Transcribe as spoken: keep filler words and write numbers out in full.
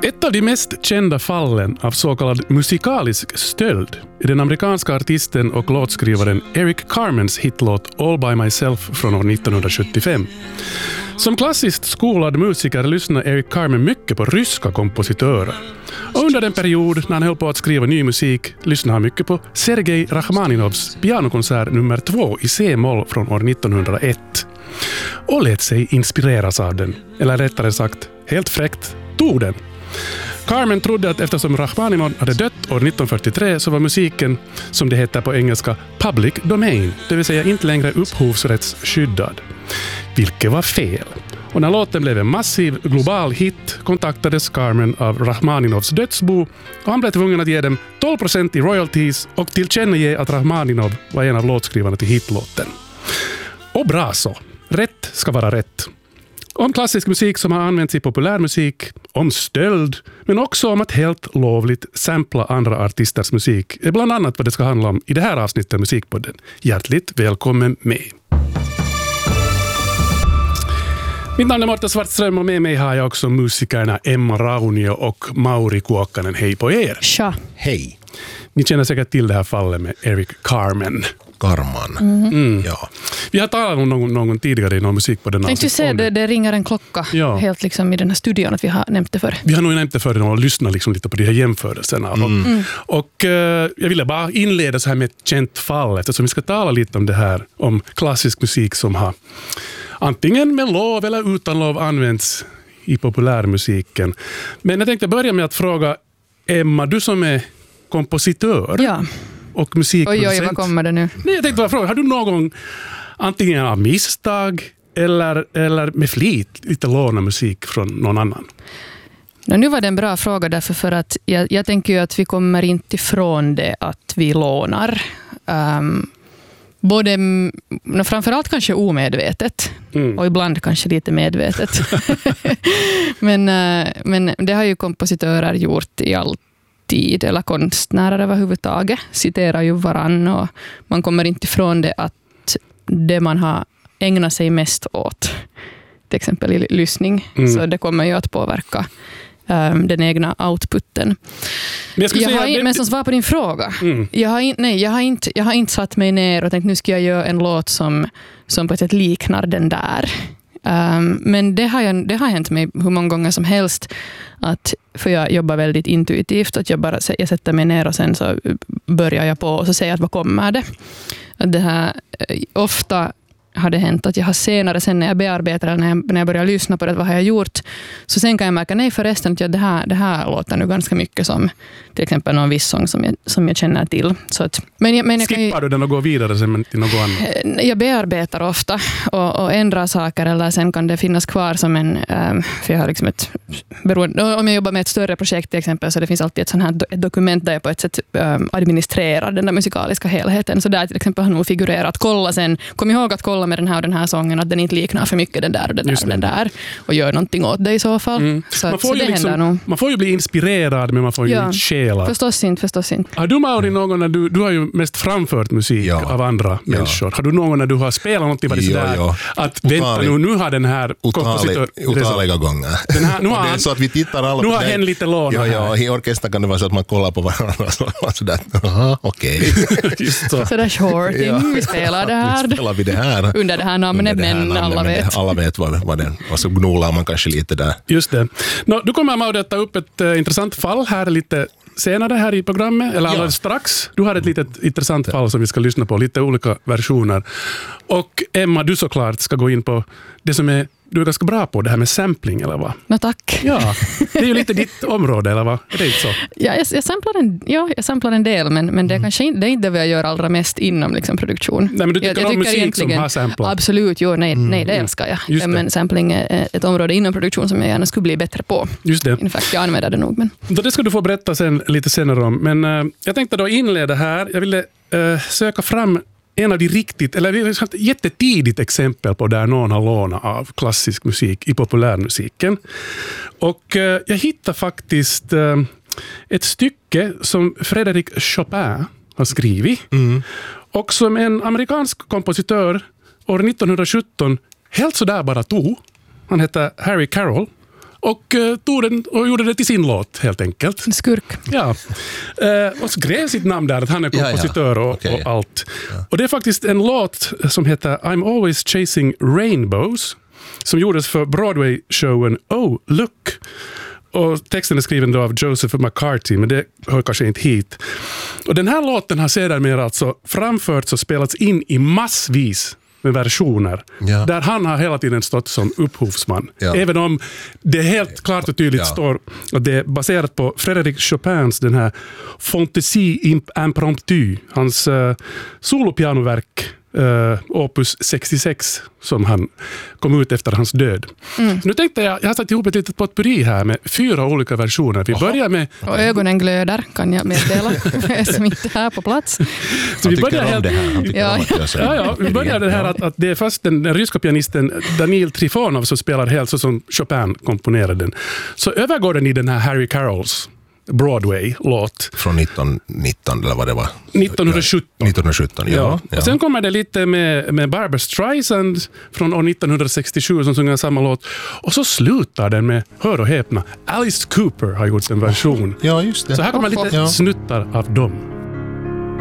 Ett av de mest kända fallen av så kallad musikalisk stöld är den amerikanska artisten och låtskrivaren Eric Carmens hitlåt All by Myself från år nittonhundrasjuttiofem. Som klassiskt skolad musiker lyssnade Eric Carmen mycket på ryska kompositörer. Och under den period när han höll på att skriva ny musik lyssnade han mycket på Sergej Rachmaninovs pianokonsert nummer två i C-moll från år nittonhundraett. Och lät sig inspireras av den, eller rättare sagt, helt fräckt tog den. Carmen trodde att eftersom Rachmaninov hade dött år nittonhundrafyrtiotre så var musiken, som det heter på engelska, public domain, det vill säga inte längre upphovsrättsskyddad. Vilket var fel. Och när låten blev en massiv global hit kontaktades Carmen av Rachmaninovs dödsbo och han blev tvungen att ge dem tolv procent i royalties och tillkännage att Rachmaninov var en av låtskrivarna till hitlåten. Och bra så. Rätt ska vara rätt. Om klassisk musik som har använts i populärmusik, om stöld, men också om att helt lovligt sampla andra artisters musik är bland annat vad det ska handla om i det här avsnittet av Musikpodden. Hjärtligt välkommen med! Mitt namn är Marta Svartström och med mig har jag också musikerna Emma Raunio och Mauri Kuokkanen. Hej på er! Tja! Hej! Ni känner säkert till det här fallet med Eric Carmen. Carman. Mm. Mm. Ja. Vi har talat om någon, någon tidigare i någon musik på den. Tänkte du se, det, det ringer en klocka ja. helt liksom i den här studion att vi har nämnt det för. Vi har nog nämnt det för och lyssnat liksom lite på de här jämförelserna. Mm. Mm. Och uh, jag ville bara inleda så här med ett känt fall eftersom vi ska tala lite om det här, om klassisk musik som har antingen med lov eller utan lov använts i populärmusiken. Men jag tänkte börja med att fråga Emma, du som är kompositör. Ja. Och musikproducent. Oj, oj, vad kommer det nu? Nej, jag tänkte bara fråga, har du någon gång antingen av misstag eller, eller med flit lite låna musik från någon annan? No, nu var det en bra fråga därför för att jag, jag tänker ju att vi kommer inte ifrån det att vi lånar. Um, både, no, framförallt kanske omedvetet mm. och ibland kanske lite medvetet. men, uh, men det har ju kompositörer gjort i allt. Tid, eller konstnärer överhuvudtaget citerar ju varann och man kommer inte ifrån det att det man har ägnat sig mest åt, till exempel i lyssning, mm. så det kommer ju att påverka um, den egna outputen. Men, jag jag har in, det... men som svar på din fråga, mm. jag, har in, nej, jag, har inte, jag har inte satt mig ner och tänkt nu ska jag göra en låt som, som på ett sätt liknar den där. Um, men det har, jag, det har hänt mig hur många gånger som helst att, för jag jobbar väldigt intuitivt, att jag bara jag sätter mig ner och sen så börjar jag på och så säger jag att vad kommer det. Att det här, ofta har det hänt att jag har senare sen när jag bearbetar eller när jag, när jag börjar lyssna på det, vad har jag gjort, så sen kan jag märka nej förresten att jag, det, här, det här låter nu ganska mycket som till exempel någon viss sång som jag, som jag känner till. Så att, men jag, men jag Skippar kan ju, du den och går vidare sen till något annat? Jag bearbetar ofta och, och ändrar saker eller sen kan det finnas kvar som en, um, för jag har liksom ett beroende, om jag jobbar med ett större projekt till exempel så det finns alltid ett sånt här ett dokument där jag på ett sätt um, administrerar den där musikaliska helheten. Så där till exempel har nog figurerat att kolla sen, kom ihåg att kolla med den här och den här sången att den inte liknar för mycket den där och den där och den där och gör någonting åt det i så fall. Mm. Så, man, får så det liksom, nog. Man får ju bli inspirerad men man får ju ja. inte stjäla. Förstås inte, förstås inte. Har du Mauri någon när du, du har ju mest framfört musik ja. av andra ja. människor. Har du någon när du har spelat någonting var det sådär ja, ja. att Otali, vänta nu, nu har den här kompositör... Otaliga gånger. Den här, nu har, det är så att vi tittar alla nu har hen lite låna ja, ja, i orkestern kan det vara så att man kollar på varandra och sådär, aha, okej. Okay. så. Sådär shorting, ja. vi spelar det här. Nu spelar vi det här. Under det här namnet, men namnet, alla vet. Det, alla vet vad, vad det är. Och så gnolar man kanske lite där. Just det. Nå, du kommer Mauri att ta upp ett uh, intressant fall här lite senare här i programmet, eller alldeles ja. strax. Du har ett litet intressant fall som vi ska lyssna på, lite olika versioner. Och Emma, du såklart ska gå in på det som är du är ganska bra på, det här med sampling, eller vad? No, tack. Ja, det är ju lite ditt område, eller vad? Är det inte så? Ja, jag, jag, samplar en, ja, jag samplar en del, men, men det är mm. kanske inte det, är inte det jag gör allra mest inom liksom, produktion. Nej, men du tycker jag, jag om tycker musik som har samplat? Absolut, jo, nej, mm. nej det älskar jag. Just men det. Sampling är ett område inom produktion som jag gärna skulle bli bättre på. Just det. In fact, jag använder det nog. Men... Det ska du få berätta sen, lite senare om. Men uh, jag tänkte då inleda här. Jag ville uh, söka fram en av de riktigt, eller ett jättetidigt exempel på där någon har lånat av klassisk musik i populärmusiken. Och eh, jag hittade faktiskt eh, ett stycke som Frédéric Chopin har skrivit. Mm. Och som en amerikansk kompositör år nittonhundrasjutton helt sådär bara tog. Han heter Harry Carroll. och uh, tog den och gjorde det till sin låt helt enkelt. En skurk. Ja. Uh, och skrev sitt namn där att han är kompositör ja, ja. och, okay. och allt. Ja. Och det är faktiskt en låt som heter I'm Always Chasing Rainbows som gjordes för Broadway-showen Oh, Look. Och texten är skriven då av Joseph McCarthy, men det hör kanske inte hit. Och den här låten har sedan alltså framförts och spelats in i massvis med versioner. Ja. Där han har hela tiden stått som upphovsman. Ja. Även om det helt klart och tydligt ja. står att det är baserat på Frédéric Chopins den här Fantaisie impromptu, hans uh, solopianoverk Uh, Opus sextiosex som han kom ut efter hans död. Mm. Nu tänkte jag, jag har satt ihop ett litet potpurri här med fyra olika versioner. Vi börjar med... Och ögonen glöder, kan jag meddela. Som inte är här på plats. Så vi börjar helt... det här. Ja, ja. ja, ja, vi börjar det här att, att det är först den, den ryska pianisten Danil Trifonov som spelar helt så som Chopin komponerade den. Så övergår den i den här Harry Carrolls Broadway-låt. Från nitton nitton eller vad det var? nittonhundrasjutton. nittonhundrasjutton, ja. ja. ja. Och sen kommer det lite med, med Barbra Streisand från år nittonhundrasextiosju som sjunger samma låt. Och så slutar den med, hör och häpna, Alice Cooper har gjort en version. Ja, just det. Så här kommer lite ja. snuttar av dem.